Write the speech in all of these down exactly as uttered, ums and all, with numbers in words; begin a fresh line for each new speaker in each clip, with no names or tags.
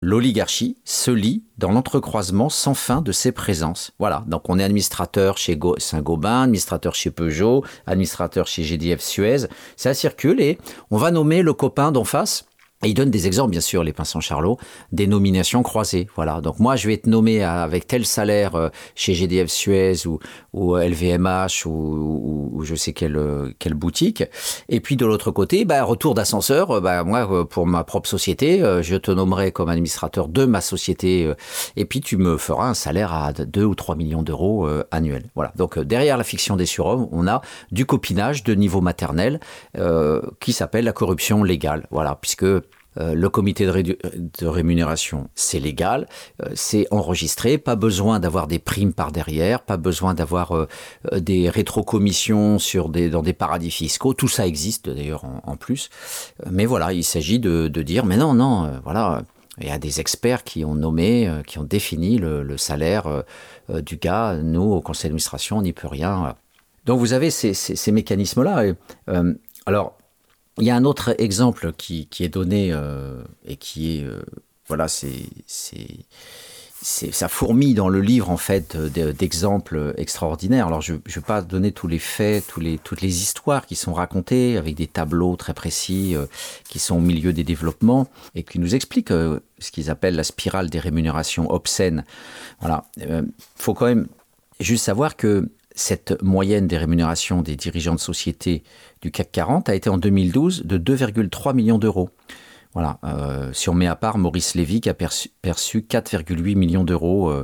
l'oligarchie se lie dans l'entrecroisement sans fin de ses présences. Voilà, donc on est administrateur chez Go- Saint-Gobain, administrateur chez Peugeot, administrateur chez G D F Suez. Ça circule et on va nommer le copain d'en face. Et il donne des exemples, bien sûr, les Pinsent-Charlot, des nominations croisées. Voilà. Donc moi, je vais être nommé avec tel salaire chez G D F Suez ou, ou L V M H ou, ou, ou je sais quelle, quelle boutique. Et puis de l'autre côté, bah, retour d'ascenseur. Bah, moi, pour ma propre société, je te nommerai comme administrateur de ma société. Et puis tu me feras un salaire à deux ou trois millions d'euros annuels. Voilà. Donc derrière la fiction des surhommes, on a du copinage de niveau maternel euh, qui s'appelle la corruption légale. Voilà, puisque Euh, le comité de, ré- de rémunération, c'est légal, euh, c'est enregistré, pas besoin d'avoir des primes par derrière, pas besoin d'avoir euh, des rétrocommissions sur des, dans des paradis fiscaux, tout ça existe d'ailleurs en, en plus. Euh, mais voilà, il s'agit de, de dire, mais non, non, euh, voilà, il y a des experts qui ont nommé, euh, qui ont défini le, le salaire euh, du gars, nous, au conseil d'administration, on n'y peut rien. Voilà. Donc vous avez ces, ces, ces mécanismes-là. Et, euh, alors, il y a un autre exemple qui, qui est donné euh, et qui est, euh, voilà, c'est, c'est, c'est, ça fourmille dans le livre en fait d'exemples extraordinaires. Alors je ne vais pas donner tous les faits, tous les, toutes les histoires qui sont racontées avec des tableaux très précis euh, qui sont au milieu des développements et qui nous expliquent euh, ce qu'ils appellent la spirale des rémunérations obscènes. Voilà, il euh, faut quand même juste savoir que cette moyenne des rémunérations des dirigeants de sociétés du C A C quarante a été en deux mille douze de deux virgule trois millions d'euros. Voilà. Euh, si on met à part Maurice Lévy qui a perçu, perçu quatre virgule huit millions d'euros. Euh,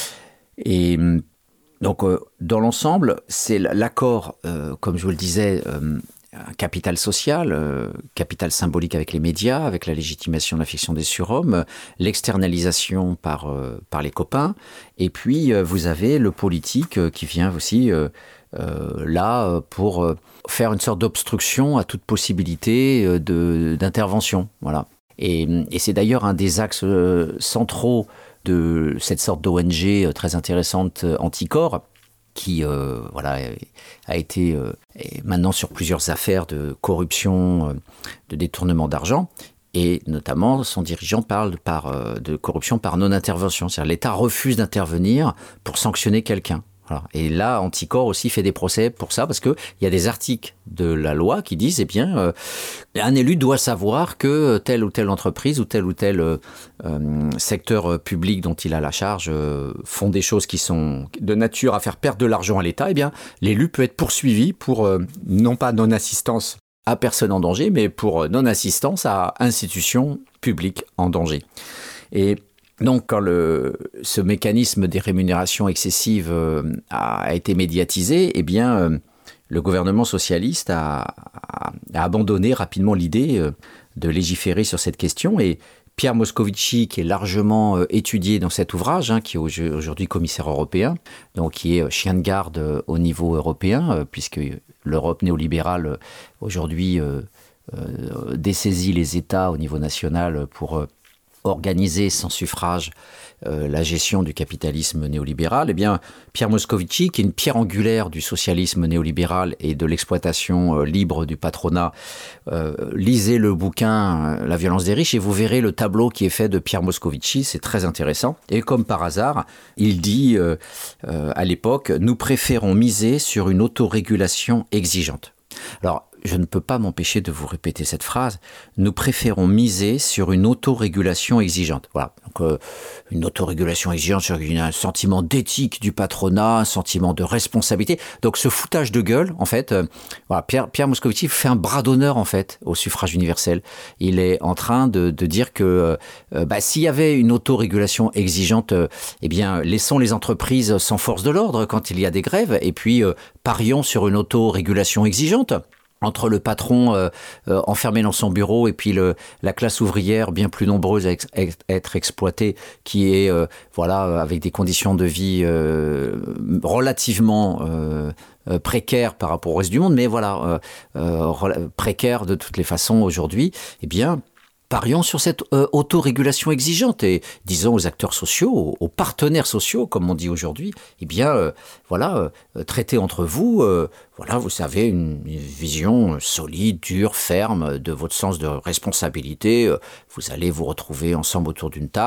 et donc, euh, dans l'ensemble, c'est l'accord, euh, comme je vous le disais, euh, un capital social, euh, capital symbolique avec les médias, avec la légitimation de la fiction des surhommes, l'externalisation par, euh, par les copains, et puis euh, vous avez le politique euh, qui vient aussi euh, euh, là pour euh, faire une sorte d'obstruction à toute possibilité euh, de, d'intervention. Voilà. Et, et c'est d'ailleurs un des axes euh, centraux de cette sorte d'O N G euh, très intéressante, euh, Anticor, qui euh, voilà, a été euh, maintenant sur plusieurs affaires de corruption, euh, de détournement d'argent, et notamment son dirigeant parle par, euh, de corruption par non-intervention. C'est-à-dire l'État refuse d'intervenir pour sanctionner quelqu'un. Voilà. Et là, Anticor aussi fait des procès pour ça, parce qu'il y a des articles de la loi qui disent, eh bien, euh, un élu doit savoir que telle ou telle entreprise ou tel ou tel euh, euh, secteur public dont il a la charge euh, font des choses qui sont de nature à faire perdre de l'argent à l'État. Eh bien, l'élu peut être poursuivi pour, euh, non pas non-assistance à personne en danger, mais pour non-assistance à institutions publiques en danger. Et donc, quand le, ce mécanisme des rémunérations excessives euh, a, a été médiatisé, eh bien, euh, le gouvernement socialiste a, a, a abandonné rapidement l'idée euh, de légiférer sur cette question. Et Pierre Moscovici, qui est largement euh, étudié dans cet ouvrage, hein, qui est aujourd'hui commissaire européen, donc qui est chien de garde euh, au niveau européen, euh, puisque l'Europe néolibérale euh, aujourd'hui euh, euh, dessaisit les États au niveau national pour euh, organiser sans suffrage euh, la gestion du capitalisme néolibéral. Eh bien, Pierre Moscovici, qui est une pierre angulaire du socialisme néolibéral et de l'exploitation euh, libre du patronat, euh, lisez le bouquin euh, La violence des riches et vous verrez le tableau qui est fait de Pierre Moscovici, c'est très intéressant. Et comme par hasard, il dit euh, euh, à l'époque, nous préférons miser sur une autorégulation exigeante. Alors, je ne peux pas m'empêcher de vous répéter cette phrase. Nous préférons miser sur une autorégulation exigeante. Voilà. Donc, euh, une autorégulation exigeante, sur un sentiment d'éthique du patronat, un sentiment de responsabilité. Donc, ce foutage de gueule, en fait, euh, voilà, Pierre, Pierre Moscovici fait un bras d'honneur, en fait, au suffrage universel. Il est en train de, de dire que euh, bah, s'il y avait une autorégulation exigeante, euh, eh bien, laissons les entreprises sans force de l'ordre quand il y a des grèves, et puis euh, parions sur une autorégulation exigeante. Entre le patron euh, euh, enfermé dans son bureau et puis le, la classe ouvrière bien plus nombreuse à, ex, à être exploitée, qui est euh, voilà avec des conditions de vie euh, relativement euh, euh, précaires par rapport au reste du monde, mais voilà euh, euh, précaires de toutes les façons aujourd'hui, eh bien Parions sur cette euh, autorégulation exigeante et disons aux acteurs sociaux, aux, aux partenaires sociaux, comme on dit aujourd'hui, eh bien, euh, voilà, euh, traitez entre vous, euh, voilà, vous savez, une, une vision solide, dure, ferme de votre sens de responsabilité. Euh, vous allez vous retrouver ensemble autour d'une table.